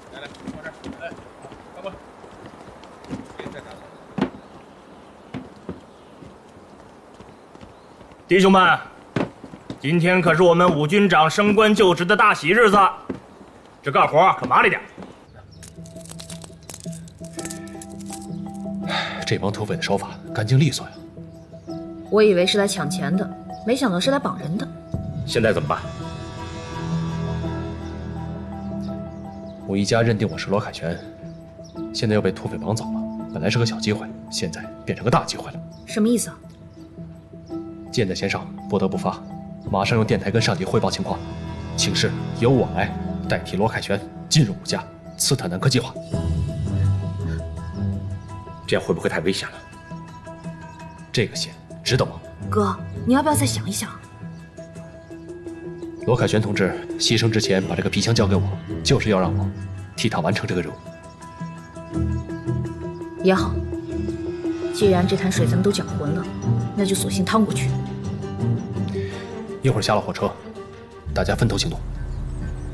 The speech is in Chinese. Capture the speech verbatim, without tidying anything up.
来来，往这儿，来，快过来。别再打扫。弟兄们，今天可是我们武军长升官就职的大喜日子，这干活可麻利点。 这帮土匪的手法干净利索呀！ 我以为是来抢钱的，没想到是来绑人的。 现在怎么办？ 我一家认定我是罗凯旋，现在又被土匪绑走了。本来是个小机会，现在变成个大机会了。 什么意思啊？ 箭在弦上，不得不发。马上用电台跟上级汇报情况，请示由我来代替罗凯旋进入武家，刺探南柯计划。 这样会不会太危险了？ 这个险值得吗？ 哥，你要不要再想一想？ 罗凯旋同志牺牲之前把这个皮箱交给我，就是要让我替他完成这个任务。 也好，既然这潭水咱们都搅浑了，那就索性趟过去。 一会儿下了火车，大家分头行动。